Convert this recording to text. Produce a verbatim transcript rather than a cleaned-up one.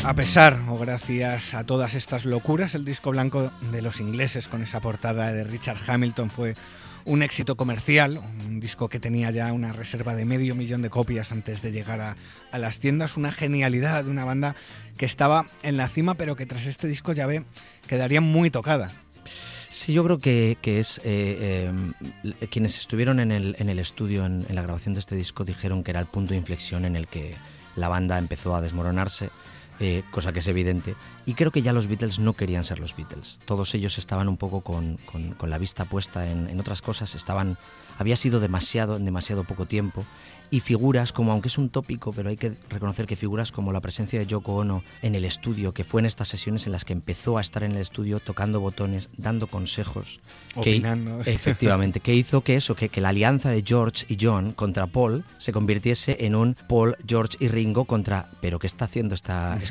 A pesar o gracias a todas estas locuras, el disco blanco de los ingleses con esa portada de Richard Hamilton fue un éxito comercial, un disco que tenía ya una reserva de medio millón de copias antes de llegar a, a las tiendas, una genialidad de una banda que estaba en la cima pero que tras este disco ya ve quedaría muy tocada. Sí, yo creo que, que es eh, eh, quienes estuvieron en el, en el estudio en, en la grabación de este disco dijeron que era el punto de inflexión en el que la banda empezó a desmoronarse. Eh, cosa que es evidente, y creo que ya los Beatles no querían ser los Beatles. Todos ellos estaban un poco con, con, con la vista puesta en, en otras cosas. Estaban, había sido demasiado en demasiado poco tiempo, y figuras como, aunque es un tópico, pero hay que reconocer que figuras como la presencia de Yoko Ono en el estudio, que fue en estas sesiones en las que empezó a estar en el estudio tocando botones, dando consejos, opinando, que, efectivamente, que hizo que eso, que, que la alianza de George y John contra Paul se convirtiese en un Paul, George y Ringo contra, pero ¿qué está haciendo esta